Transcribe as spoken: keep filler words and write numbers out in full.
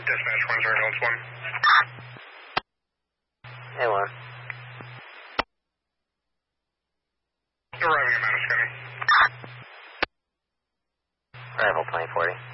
Dispatch one zero Delta one. Hey, Laura. Arriving at Madison County. Arrival twenty forty.